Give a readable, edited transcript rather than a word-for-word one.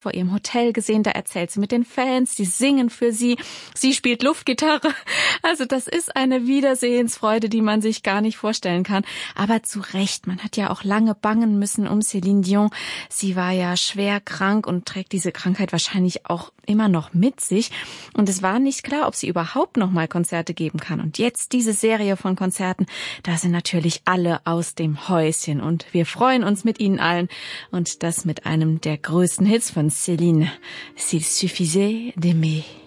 vor ihrem Hotel gesehen, da erzählt sie mit den Fans, die singen für sie, sie spielt Luftgitarre. Also das ist eine Wiedersehensfreude, die man sich gar nicht vorstellen kann. Aber zu Recht, man hat ja auch lange bangen müssen um Céline Dion. Sie war ja schwer krank und trägt diese Krankheit wahrscheinlich auch immer noch mit sich. Und es war nicht klar, ob sie überhaupt noch mal Konzerte geben kann. Und jetzt diese Serie von Konzerten, da sind natürlich alle aus dem Häuschen. Und wir freuen uns mit ihnen allen. Und das mit einem der größten Hits von Céline. S'il suffisait d'aimer.